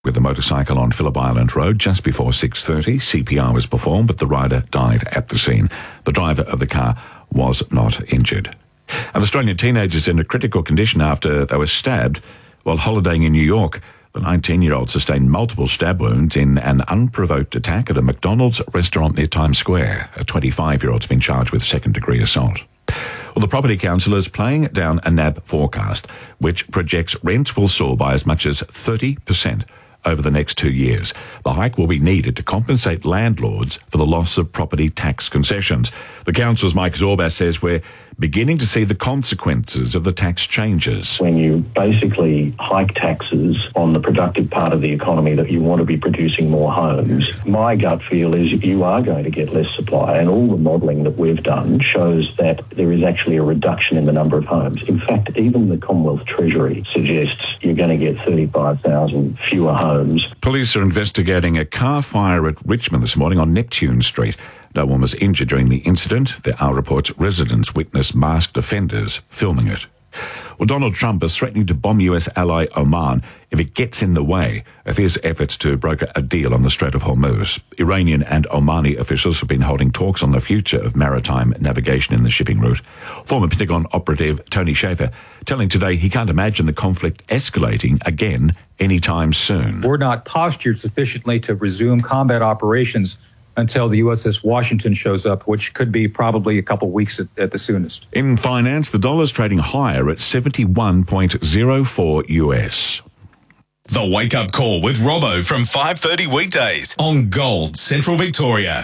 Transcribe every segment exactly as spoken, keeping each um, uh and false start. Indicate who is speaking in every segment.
Speaker 1: with a motorcycle on Phillip Island Road just before six thirty. C P R was performed, but the rider died at the scene. The driver of the car was not injured. An Australian teenager is in a critical condition after they were stabbed while holidaying in New York. The nineteen-year-old sustained multiple stab wounds in an unprovoked attack at a McDonald's restaurant near Times Square. A twenty-five-year-old's been charged with second-degree assault. Well, the Property Council is playing down a N A B forecast, which projects rents will soar by as much as thirty percent over the next two years. The hike will be needed to compensate landlords for the loss of property tax concessions. The council's Mike Zorbas says we're beginning to see the consequences of the tax changes.
Speaker 2: When you basically hike taxes on the productive part of the economy that you want to be producing more homes, my gut feel is you are going to get less supply, and all the modelling that we've done shows that there is actually a reduction in the number of homes. In fact, even the Commonwealth Treasury suggests you're going to get thirty-five thousand fewer homes.
Speaker 1: Police are investigating a car fire at Richmond this morning on Neptune Street. No one was injured during the incident. There are reports residents witnessed masked offenders filming it. Well, Donald Trump is threatening to bomb U S ally Oman if it gets in the way of his efforts to broker a deal on the Strait of Hormuz. Iranian and Omani officials have been holding talks on the future of maritime navigation in the shipping route. Former Pentagon operative Tony Shaffer telling Today he can't imagine the conflict escalating again anytime soon.
Speaker 3: We're not postured sufficiently to resume combat operations until the U S S Washington shows up, which could be probably a couple weeks at, at the soonest.
Speaker 1: In finance, the dollar's trading higher at seventy-one point oh four U S.
Speaker 4: The Wake Up Call with Robbo from five thirty weekdays on Gold Central Victoria.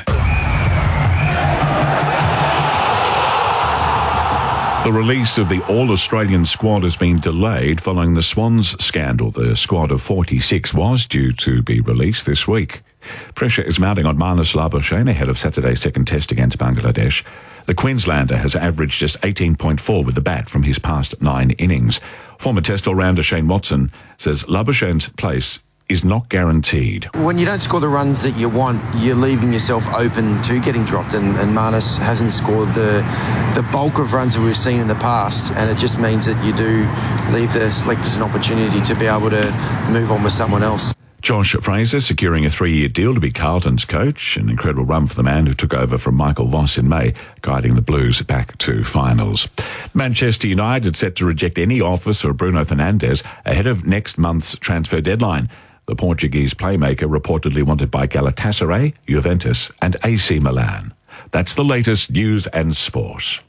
Speaker 1: The release of the All-Australian squad has been delayed following the Swans scandal. The squad of forty-six was due to be released this week. Pressure is mounting on Marnus Labuschagne ahead of Saturday's second test against Bangladesh. The Queenslander has averaged just eighteen point four with the bat from his past nine innings. Former test all-rounder Shane Watson says Labuschagne's place is not guaranteed.
Speaker 5: When you don't score the runs that you want, you're leaving yourself open to getting dropped, and, and Marnus hasn't scored the the bulk of runs that we've seen in the past, and it just means that you do leave the selectors an opportunity to be able to move on with someone else.
Speaker 1: Josh Fraser securing a three-year deal to be Carlton's coach. An incredible run for the man who took over from Michael Voss in May, guiding the Blues back to finals. Manchester United set to reject any offer for Bruno Fernandes ahead of next month's transfer deadline. The Portuguese playmaker reportedly wanted by Galatasaray, Juventus and A C Milan. That's the latest news and sport.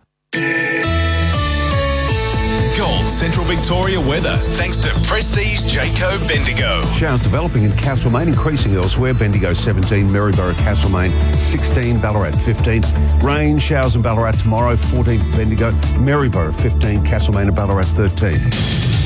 Speaker 4: Gold Central Victoria weather, thanks to Prestige Jayco Bendigo.
Speaker 6: Showers developing in Castlemaine, increasing elsewhere. Bendigo seventeen, Maryborough, Castlemaine sixteen, Ballarat fifteen. Rain, showers in Ballarat tomorrow, fourteen for Bendigo, Maryborough fifteen, Castlemaine and Ballarat thirteen.